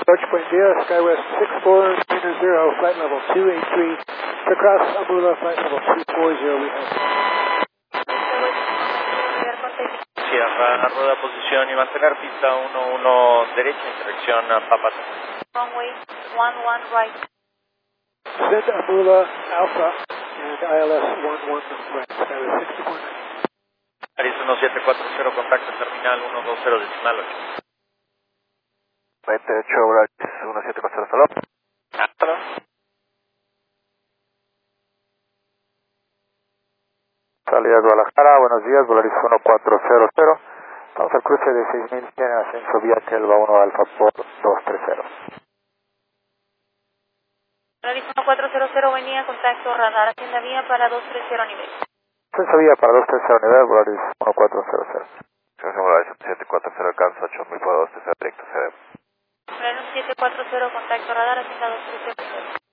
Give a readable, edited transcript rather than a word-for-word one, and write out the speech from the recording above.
George, buen día, SkyWest 6490, flight level 283, to cross Ambula, flight level 240, we have. Cierra rueda, posición y mantener pista 11 derecha en dirección a Papa. Runway 11 right. Send Ambula Alpha and ILS 11 right, SkyWest 6490. Aris 1740, contacto terminal 120 decimal 8. 28 Volaris 1740, salón. Hasta. Salida Guadalajara, buenos días, Volaris 1400. Estamos al cruce de 6000 en ascenso vía Kelva 1 Alfa por 230. Volaris 1400, venía, contacto radar, hacienda vía para 230 nivel. Ascenso vía para 230 nivel, Volaris 1400. Volaris 1740, alcanza 8000 por 230 CDM. Volaris 740, contacto radar, hacienda 230.